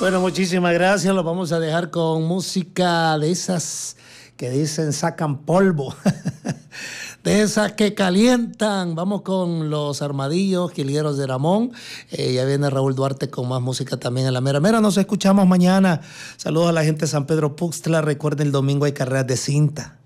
Bueno, muchísimas gracias. Los vamos a dejar con música de esas que dicen sacan polvo. De esas que calientan. Vamos con los Armadillos, Jilgueros de Ramón. Ya viene Raúl Duarte con más música también en la mera mera. Nos escuchamos mañana. Saludos a la gente de San Pedro Puxtla. Recuerden, el domingo hay carreras de cinta.